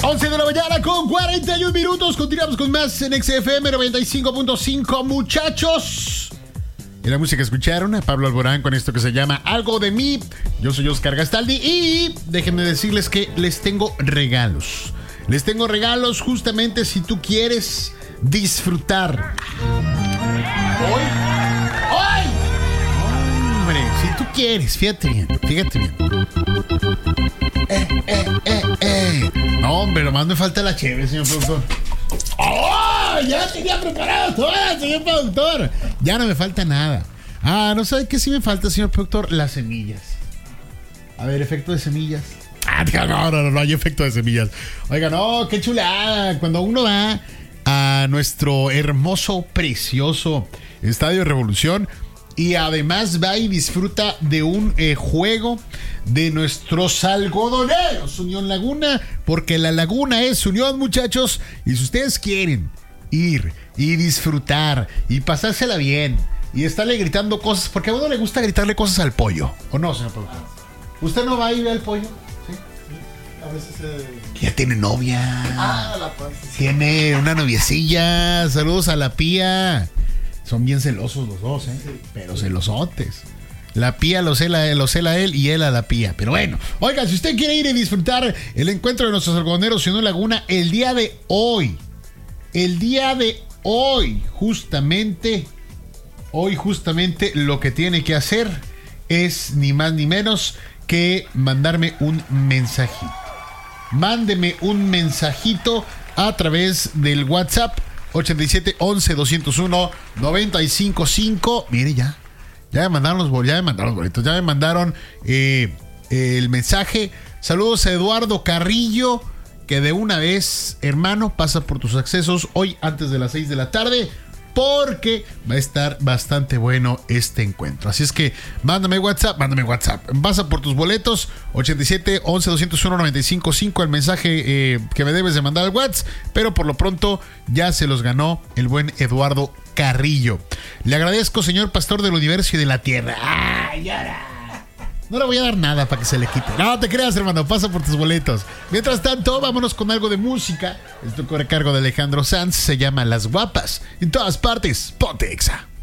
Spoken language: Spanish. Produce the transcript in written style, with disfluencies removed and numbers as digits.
11 de la mañana con 41 minutos. Continuamos con más en XFM 95.5, muchachos. Y la música escucharon a Pablo Alborán con esto que se llama Algo de mí. Yo soy Oscar Gastaldi y déjenme decirles que les tengo regalos. Les tengo regalos justamente si tú quieres disfrutar. ¡Hoy! Hombre, si tú quieres, fíjate bien. No, hombre, nomás me falta la cheve, señor productor. ¡Oh! Ya tenía preparado todo, señor productor. Ya no me falta nada. ¿No sabe qué sí me falta, señor productor? Las semillas. A ver, efecto de semillas. No hay efecto de semillas. Oiga, no, qué chulada. Cuando uno va a nuestro hermoso, precioso Estadio Revolución y además va y disfruta de un juego de nuestros algodoneros Unión Laguna, porque la Laguna es unión, muchachos. Y si ustedes quieren ir y disfrutar y pasársela bien y estarle gritando cosas, porque a uno le gusta gritarle cosas al pollo, ¿o no, señor productor? ¿Usted no va y ve al pollo? Sí. A veces ya tiene novia. La paz. Tiene una noviecilla. Saludos a la Pía. Son bien celosos los dos, ¿eh? Sí. Pero celosotes. La Pía lo cela él y él a la Pía. Pero bueno, oiga, si usted quiere ir y disfrutar el encuentro de nuestros algodoneros Unión Laguna el día de hoy, justamente lo que tiene que hacer es ni más ni menos que mandarme un mensajito. Mándeme un mensajito a través del WhatsApp 87 11 201 955. Mire, ya me mandaron los boletos, ya me mandaron el mensaje. Saludos a Eduardo Carrillo, que de una vez, hermano, pasa por tus accesos hoy antes de las 6 de la tarde, porque va a estar bastante bueno este encuentro. Así es que mándame WhatsApp. Pasa por tus boletos 87 11 201 955, el mensaje que me debes de mandar al WhatsApp, pero por lo pronto ya se los ganó el buen Eduardo Carrillo. Le agradezco, señor pastor del universo y de la tierra. No le voy a dar nada para que se le quite. No te creas, hermano, pasa por tus boletos. Mientras tanto, vámonos con algo de música. Esto corre a cargo de Alejandro Sanz, se llama Las Guapas. En todas partes, ponte Exa.